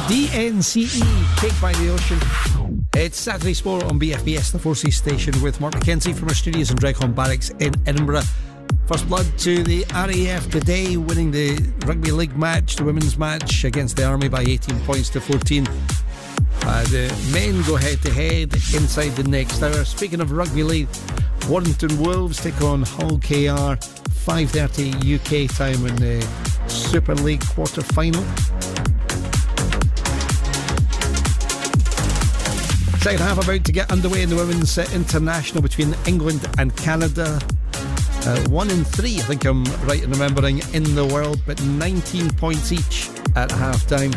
DNCE, Cake by the Ocean. It's Saturday Sport on BFBS, the Four Seas station, with Mark McKenzie from our studios in Dreghorn Barracks in Edinburgh. First blood to the RAF today, winning the Rugby League match, the women's match against the Army by 18 points to 14. The men go head to head inside the next hour. Speaking of Rugby League, Warrington Wolves take on Hull KR, 5:30 UK time in the Super League quarter final. Second half about to get underway in the women's international between England and Canada. 1-3, I think I'm right in remembering, in the world, but 19 points each at half time.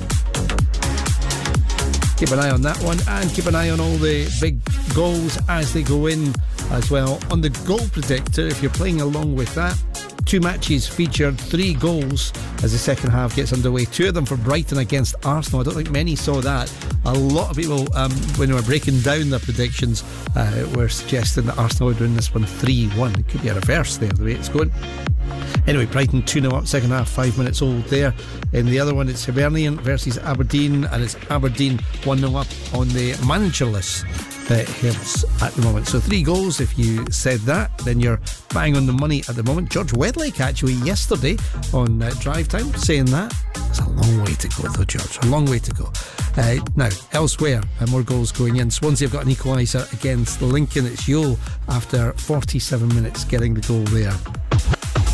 Keep an eye on that one, and keep an eye on all the big goals as they go in as well. On the goal predictor, if you're playing along with that, 2 matches featured 3 goals as the second half gets underway. 2 of them for Brighton against Arsenal. I don't think many saw that. A lot of people, when they were breaking down their predictions, were suggesting that Arsenal would win this one 3-1. It could be a reverse there, the way it's going. Anyway, Brighton 2-0 up, second half, 5 minutes old there. In the other one, it's Hibernian versus Aberdeen, and it's Aberdeen 1-0 up on the managerless Hibs at the moment. So 3 goals. If you said that, then you're bang on the money at the moment. George Wedlake actually yesterday on Drive Time saying that. It's a long way to go though, George, a long way to go. Now elsewhere, more goals going in. Swansea have got an equaliser against Lincoln. It's Yule after 47 minutes getting the goal there.